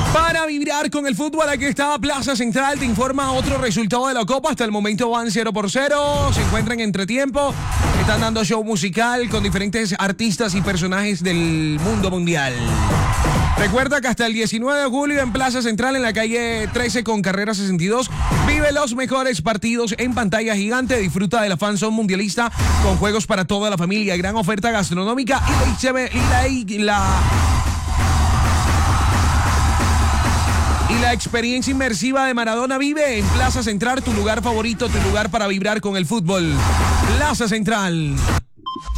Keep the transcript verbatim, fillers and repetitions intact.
Para vibrar con el fútbol, aquí está Plaza Central, te informa otro resultado de la Copa. Hasta el momento van cero por cero, se encuentran en entretiempo, están dando show musical con diferentes artistas y personajes del mundo mundial. Recuerda que hasta el diecinueve de julio en Plaza Central, en la calle trece con carrera sesenta y dos, vive los mejores partidos en pantalla gigante. Disfruta de la fanzone mundialista con juegos para toda la familia, gran oferta gastronómica y la... Y la, y la Y la experiencia inmersiva de Maradona vive en Plaza Central, tu lugar favorito, tu lugar para vibrar con el fútbol. Plaza Central.